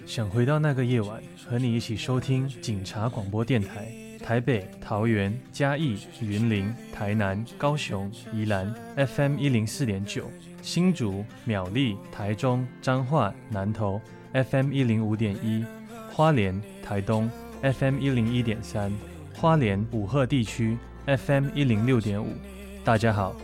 想回到那个夜晚，和你一起收听警察广播电台，台北、桃园、嘉义、云林、台南、高雄、宜兰 FM 104.9，新竹、苗栗、台中、彰化、南投 FM 105.1，花莲、台东 FM 101.3，花莲、武鹤地区 FM 106.5。大家好，